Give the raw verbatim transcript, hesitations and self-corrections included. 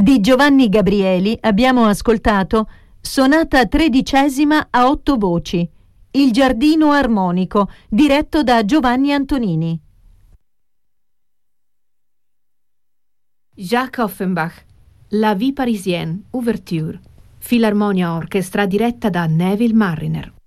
Di Giovanni Gabrieli abbiamo ascoltato Sonata tredicesima a otto voci, Il giardino armonico, diretto da Giovanni Antonini. Jacques Offenbach, La vie parisienne, ouverture, Filarmonia Orchestra diretta da Neville Marriner.